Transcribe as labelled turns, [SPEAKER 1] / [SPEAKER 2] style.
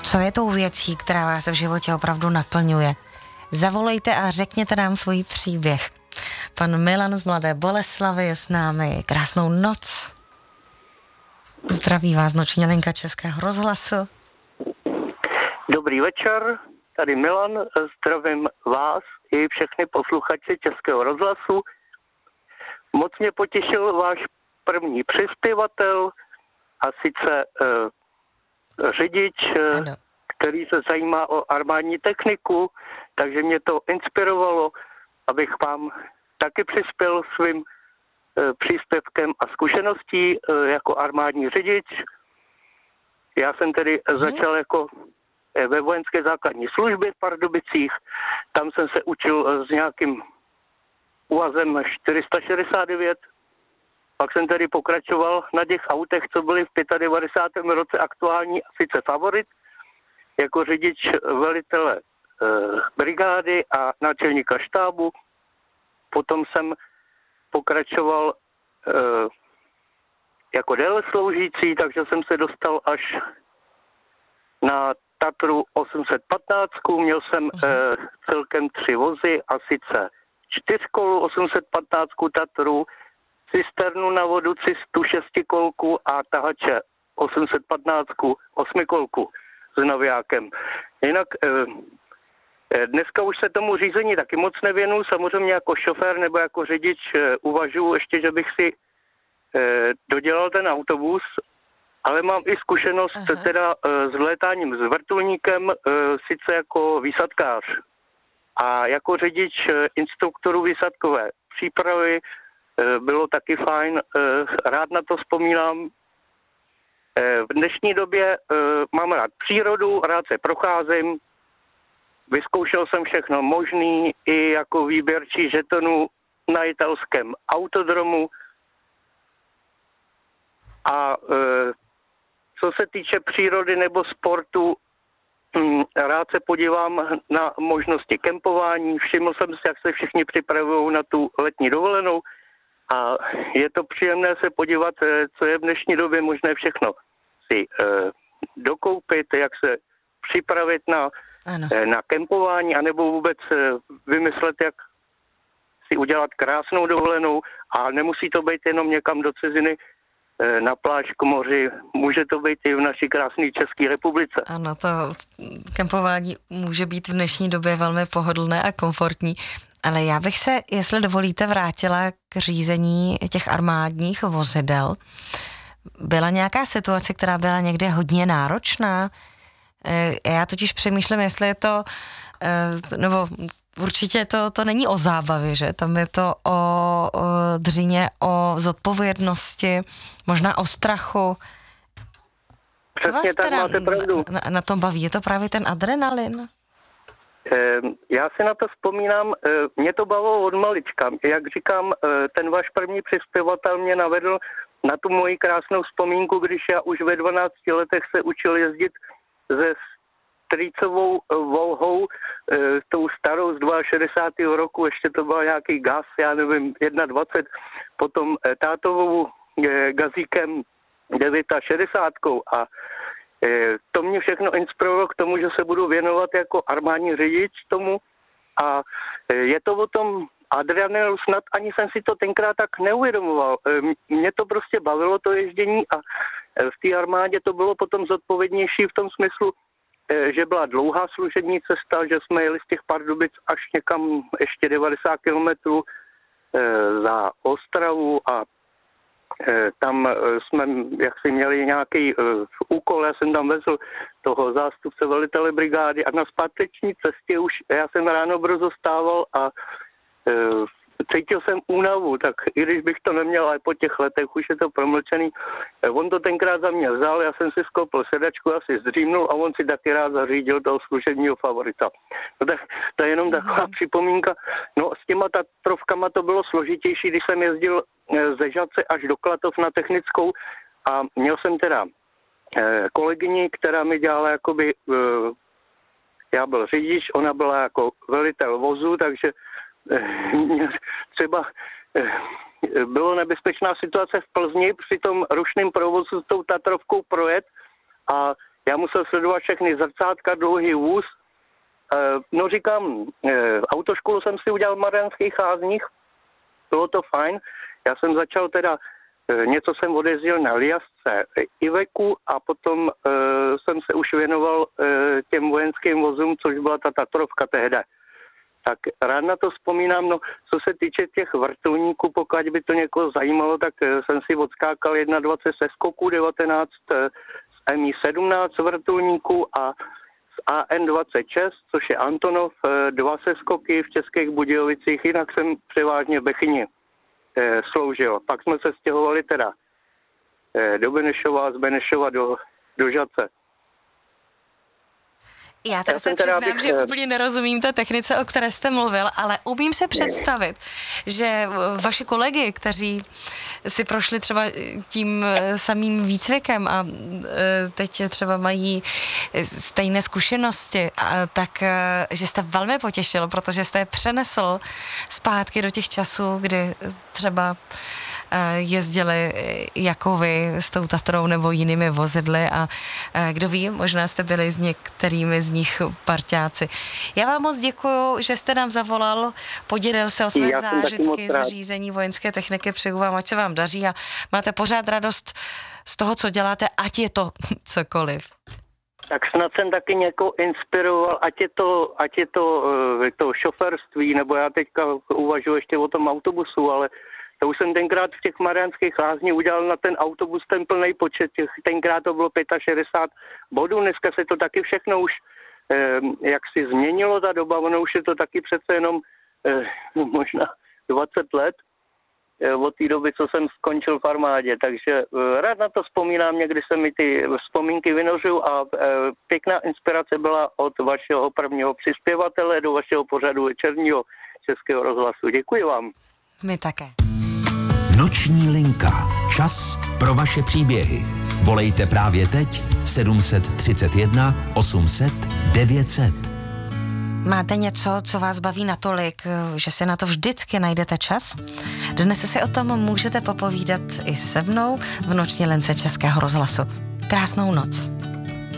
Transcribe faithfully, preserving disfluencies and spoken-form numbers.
[SPEAKER 1] Co je tou věcí, která vás v životě opravdu naplňuje? Zavolejte a řekněte nám svůj příběh. Pan Milan z Mladé Boleslavi je s námi. Krásnou noc. Zdraví vás noční linka Českého rozhlasu.
[SPEAKER 2] Dobrý večer, tady Milan, zdravím vás i všechny posluchače Českého rozhlasu. Moc mě potěšil váš první přispěvatel, a sice uh, řidič, uh, který se zajímá o armádní techniku, takže mě to inspirovalo, abych vám taky přispěl svým uh, příspěvkem a zkušeností uh, jako armádní řidič. Já jsem tedy hmm. začal jako ve vojenské základní službě v Pardubicích. Tam jsem se učil s nějakým úvazem čtyři sta šedesát devět. Pak jsem tedy pokračoval na těch autech, co byly v devadesátém pátém roce aktuální, a sice Favorit, jako řidič velitele e, brigády a náčelníka štábu. Potom jsem pokračoval e, jako déle sloužící, takže jsem se dostal až na Tatru osm set patnáct. Měl jsem e, celkem tři vozy, a sice čtyřkolu osm set patnáct Tatru, cisternu na vodu Cistu šestikolku a tahače osm set patnáct osmikolku s navijákem. Jinak e, dneska už se tomu řízení taky moc nevěnu. Samozřejmě jako šofér nebo jako řidič e, uvažuji ještě, že bych si e, dodělal ten autobus, ale mám i zkušenost Aha. teda e, s létáním s vrtulníkem, e, sice jako výsadkář. A jako řidič e, instruktorů výsadkové přípravy e, bylo taky fajn. E, rád na to vzpomínám. E, v dnešní době e, mám rád přírodu, rád se procházím. Vyzkoušel jsem všechno možný, i jako výběrčí žetonů na italském autodromu. A e, co se týče přírody nebo sportu, hm, rád se podívám na možnosti kempování. Všiml jsem si, jak se všichni připravují na tu letní dovolenou, a je to příjemné se podívat, co je v dnešní době možné všechno si e, dokoupit, jak se připravit na, e, na kempování, anebo vůbec e, vymyslet, jak si udělat krásnou dovolenou, a nemusí to být jenom někam do ciziny, na pláž k moři, může to být i v naší krásné České republice.
[SPEAKER 1] Ano, to kempování může být v dnešní době velmi pohodlné a komfortní, ale já bych se, jestli dovolíte, vrátila k řízení těch armádních vozidel. Byla nějaká situace, která byla někde hodně náročná? Já totiž přemýšlím, jestli je to, nebo určitě to, to není o zábavě, že? Tam je to o, o dřině, o zodpovědnosti, možná o strachu. Co vás
[SPEAKER 2] tak,
[SPEAKER 1] teda
[SPEAKER 2] máte pravdu.
[SPEAKER 1] Na, na tom baví? Je to právě ten adrenalin?
[SPEAKER 2] Já si na to vzpomínám, mě to bavilo od malička. Jak říkám, ten váš první přispěvatel mě navedl na tu moji krásnou vzpomínku, když já už ve dvanácti letech se učil jezdit ze strýcovou Volhou, e, tou starou z šedesátého druhého roku, ještě to byl nějaký gas, já nevím, dvacet jedna, potom e, tátovou e, gazíkem šedesát devět, a e, to mě všechno inspirovalo k tomu, že se budu věnovat jako armádní řidič tomu, a e, je to o tom adrenalinu, snad ani jsem si to tenkrát tak neuvědomoval. E, mě to prostě bavilo, to ježdění, a v té armádě to bylo potom zodpovědnější v tom smyslu, že byla dlouhá služební cesta, že jsme jeli z těch Pardubic až někam ještě devadesát kilometrů e, za Ostravu, a e, tam e, jsme jaksi měli nějaký e, úkol, já jsem tam vezl toho zástupce velitele brigády, a na zpáteční cestě už já jsem ráno brzo stával a e, cítil jsem únavu, tak i když bych to neměl, ale po těch letech už je to promlčený. On to tenkrát za mě vzal, já jsem si skopil sedačku, asi zdřímnul, a on si taky rád zařídil toho služebního Favorita. No tak to je jenom taková mm. připomínka. No s těma Tatrovkama to bylo složitější, když jsem jezdil ze Žatce až do Klatov na technickou, a měl jsem teda kolegyni, která mi dělala jakoby, já byl řidič, ona byla jako velitel vozu, takže třeba bylo nebezpečná situace v Plzni při tom rušném provozu s tou Tatrovkou projet, a já jsem musel sledovat všechny zrcátka, dlouhý vůz. No říkám, autoškolu jsem si udělal v Mariánských Lázních, bylo to fajn. Já jsem začal teda, něco jsem odjezdil na Liasce Iveku a potom uh, jsem se už věnoval uh, těm vojenským vozům, což byla ta Tatrovka tehdy. Tak rád na to vzpomínám, no co se týče těch vrtulníků, pokud by to někoho zajímalo, tak uh, jsem si odskákal dvacet jedna se skoků, devatenáct uh, z M I sedmnáct vrtulníků a z A N dvacet šest, což je Antonov, uh, dva seskoky v Českých Budějovicích, jinak jsem převážně v Bechyni sloužil. Pak jsme se stěhovali teda do Benešova, z Benešova do, do Žadce.
[SPEAKER 1] Já teda se přiznám, bych... že úplně nerozumím té technice, o které jste mluvil, ale umím se představit, že vaši kolegy, kteří si prošli třeba tím samým výcvikem a teď třeba mají stejné zkušenosti, tak že jste velmi potěšil, protože jste je přenesl zpátky do těch časů, kdy třeba jezdili jako vy s tou Tatrou nebo jinými vozidly a kdo ví, možná jste byli s některými z nich parťáci. Já vám moc děkuju, že jste nám zavolal, podělil se o své zážitky z řízení vojenské techniky, přeju vám, ať se vám daří a máte pořád radost z toho, co děláte, ať je to cokoliv.
[SPEAKER 2] Tak snad jsem taky někoho inspiroval, ať je to, ať je to, to šoferství, nebo já teďka uvažuji ještě o tom autobusu, ale to už jsem tenkrát v těch Mariánských Lázních udělal na ten autobus ten plný počet, těch, tenkrát to bylo šedesát pět bodů, dneska se to taky všechno už eh, jak si změnilo ta doba, ono už je to taky přece jenom eh, možná dvacet let eh, od té doby, co jsem skončil v armádě, takže eh, rád na to vzpomínám, někdy se mi ty vzpomínky vynořují a eh, pěkná inspirace byla od vašeho prvního přispěvatele do vašeho pořadu večerního Českého rozhlasu. Děkuji vám.
[SPEAKER 1] My také.
[SPEAKER 3] Noční linka. Čas pro vaše příběhy. Volejte právě teď sedm set třicet jedna osm set devět set.
[SPEAKER 1] Máte něco, co vás baví natolik, že si na to vždycky najdete čas? Dnes si o tom můžete popovídat i se mnou v noční lince Českého rozhlasu. Krásnou noc.